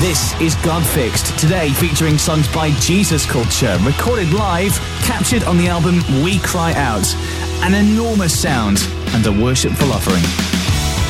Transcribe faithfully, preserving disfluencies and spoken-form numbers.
This is God Fixed, today featuring songs by Jesus Culture, recorded live, captured on the album We Cry Out. An enormous sound and a worshipful offering.